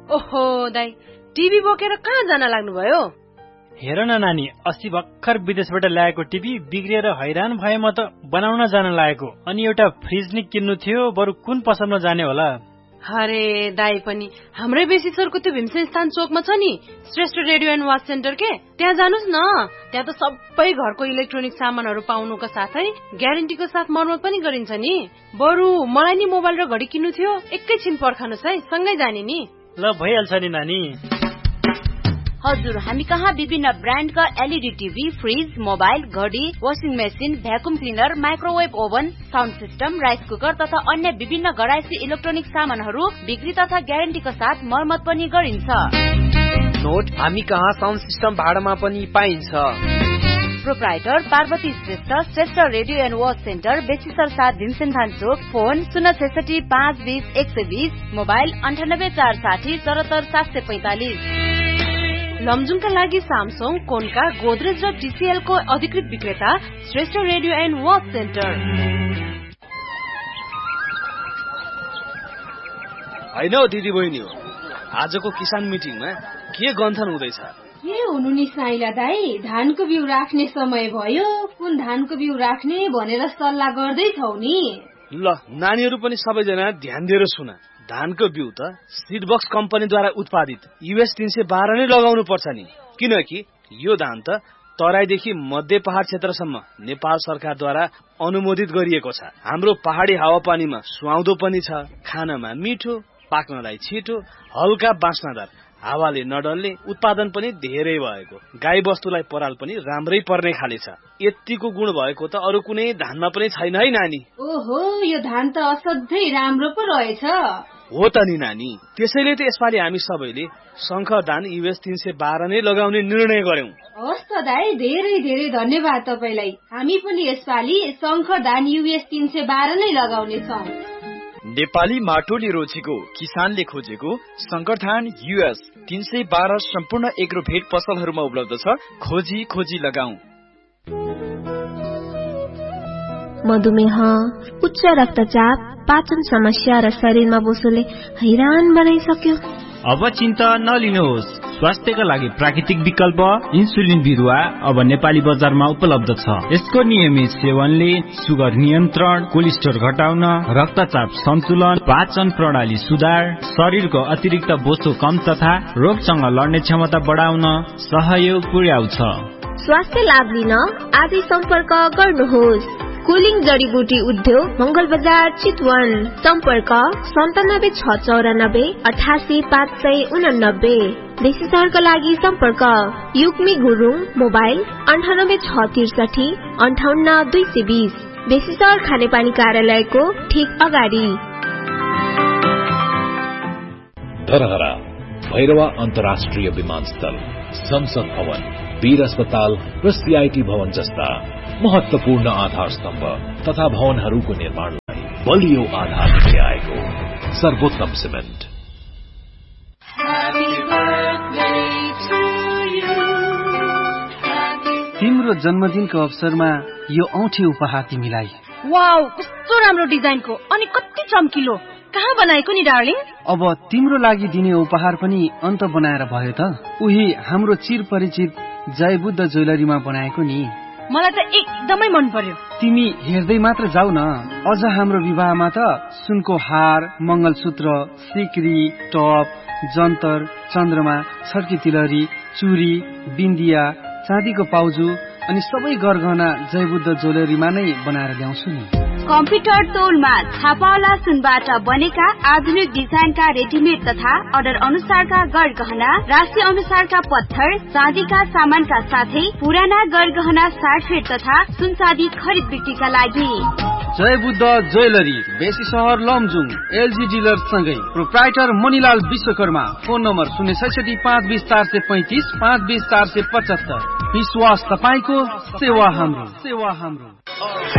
ओहो दाइ, टिभी बोकेर कहाँ जान लाग्नुभयो? हेर न नानी, अस्ति भर्खर विदेशबाट ल्याएको टिभी बिग्रिएर हैरान भए म त बनाउन जान लागेको। अनि एउटा फ्रिज नि किन्नु थियो, बरु कुन पसलमा जाने होला? अरे दाइ पनि हाम्रै बेसी सरको त्यो भीमसेन स्थान चोकमा छ नि Shrestha radio and watch centre के, त्यहाँ जानुस् न। त्यहाँ त सबै घरको इलेक्ट्रोनिक सामानहरू पाउनुको साथै ग्यारेन्टीको साथ मर्मत पनि गरिन्छ नि। बरु मलाई नि मोबाइल र घडी किन्नु थियो, एकैछिन पर्खनुस् है, सँगै जाने नि। ल भइहाल्छ नि नानी। हजुर, हामी कहाँ विभिन्न ब्रान्डका एलईडी टिभी, फ्रिज, मोबाइल, घडी, washing machine, vacuum cleaner, microwave oven, sound system, rice cooker तथा अन्य विभिन्न घरायसी इलेक्ट्रोनिक सामानहरू बिक्री तथा ग्यारेन्टीका साथ मर्मत पनि गरिन्छ। नोट, हामी कहाँ साउन्ड सिस्टम भाडामा पनि पाइन्छ। Proprietor Parvati Shrestha, Shrestha radio and watch centre, बेसीसर 7 Bhimsen Chowk, phone 066 520 120, mobile 98 460 74 745। लमजुङका लागि सामसङ, कोनका, गोदरेज र टीसीएल को अधिकृत विक्रेता Shrestha radio and watch centre. हैन हो दिदी बहिनी, आजको किसान मिटिङमा के गन्थन हुँदैछ? के हुनु नि साइला दाई, धानको बिउ राख्ने समय भयो, कुन धानको बिउ राख्ने भनेर सल्लाह गर्दैछौ नि। ल नानीहरू पनि सबैजना ध्यान दिएर सुन। धानको बिउ त सीडबक्स कम्पनीद्वारा उत्पादित US 312 नै लगाउनु पर्छ नि, किनकि यो धान त तराईदेखि मध्य पहाड क्षेत्रसम्म नेपाल सरकारद्वारा अनुमोदित गरिएको छ। हाम्रो पहाडी हावापानीमा सुहाउँदो पनि छ, खानमा मिठो, पाक्नलाई छिटो, हल्का बास्नादार, हावाले नडल्ने, उत्पादन पनि धेरै भएको, गाई बस्तुलाई पराल पनि राम्रै पर्ने खाले छ। यतिको गुण भएको त अरु कुनै धानमा पनि छैन है नानी। ओहो, यो धान त असाध्यै राम्रो पो रहेछ। हो त नि नानी, त्यसैले त यसपालि हामी सबैले शंकर धान US 312 नै लगाउने निर्णय गर्यौं। हस् त दाइ, धेरै धेरै धन्यवाद तपाईलाई। हामी पनि यसपालि शंकर धान US 312 नै लगाउने छौं। नेपाली माटोले रोजेको, किसानले खोजेको शंकर धान US 312 सम्पूर्ण एग्रो भेट पसलहरूमा उपलब्ध छ। खोजी खोजी लगाऊ। मधुमेह, उच्च रक्तचाप, पाचन समस्या र शरीरमा बोसोले हैरान बनाइसक्यो। अब चिन्ता नलिनुहोस्, स्वास्थ्यका लागि प्राकृतिक विकल्प इन्सुलिन बिरुवा अब नेपाली बजारमा उपलब्ध छ। यसको नियमित सेवनले सुगर नियन्त्रण, कोलेस्ट्रोल घटाउन, रक्तचाप सन्तुलन, पाचन प्रणाली सुधार, शरीरको अतिरिक्त बोसो कम तथा रोगसँग लड्ने क्षमता बढाउन सहयोग पुर्याउँछ। स्वास्थ्य लाभ लिन आजै सम्पर्क गर्नुहोस्। कुलिङ जडीबुटी उद्योग, मंगल बजार, चितवन। सम्पर्क 97 694 88 589। देशी सहरका लागि सम्पर्क युक्मी गुरुङ, मोबाइल 98 663 58 220। देशी सहर खानेपानी कार्यालयको ठीक अगाडि। धरहरा, भैरवा अन्तर्राष्ट्रिय विमानस्थल, संसद भवन, वीर अस्पताल र CIT भवन जस्ता महत्वपूर्ण आधार स्तम्भ तथा भवनहरूको निर्माणलाई बलियो आधार दिँदै आएको सर्वोत्तम सिमेन्ट। तिम्रो जन्मदिनको अवसरमा यो औँठी उपहार तिमीलाई। वाउ, कस्तो राम्रो डिजाइनको अनि कति चम्किलो, कहाँ बनाएको नि डार्लिङ? अब तिम्रो लागि दिने उपहार पनि अन्त बनाएर भयो त। उही हाम्रो चिरपरिचित जयबुद्ध ज्वेलरीमा बनाएको नि। मलाई त एकदमै मन पर्यो। तिमी हेर्दै मात्र जाऊ न, अझ हाम्रो विवाहमा त सुनको हार, मंगलसूत्र, सिक्री, टप, जन्तर, चन्द्रमा, छड्की तिलहरी, चुरी, बिन्दिया, चाँदीको पाउजु अनि सबै गरगहना जयबुद्ध ज्वेलरीमा नै बनाएर ल्याउँछु नि। कम्प्युटर तौलमा छापावाला सुनबाट बनेका आधुनिक डिजाइनका रेडिमेड तथा अर्डर अनुसारका गरगहना, राशि अनुसारका पत्थर, चाँदीका सामानका साथै पुराना गरगहना साटफेट तथा सुन चाँदी खरिद बिक्रीका लागि जयबुद्ध ज्वेलरी, बेसी सहर लमजुङ, LG डिलर सँगै proprietor Manilal Vishwakarma. Phone number 066 520 435 520 475। विश्वास तपाईको, सेवा हाम्रो।